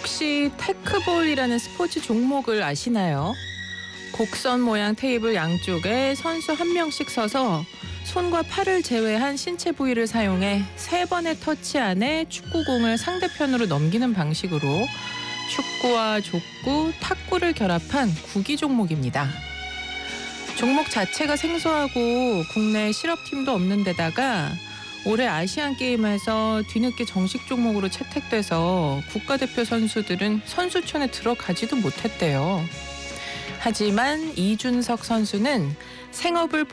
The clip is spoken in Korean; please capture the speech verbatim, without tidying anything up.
혹시 테크볼이라는 스포츠 종목을 아시나요? 곡선 모양 테이블 양쪽에 선수 한 명씩 서서 손과 팔을 제외한 신체 부위를 사용해 세 번의 터치 안에 축구공을 상대편으로 넘기는 방식으로 축구와 족구, 탁구를 결합한 구기 종목입니다. 종목 자체가 생소하고 국내 실업팀도 없는 데다가 올해 아시안게임에서 뒤늦게 정식 종목으로 채택돼서 국가대표 선수들은 선수촌에 들어가지도 못했대요. 하지만 이준석 선수는 생업을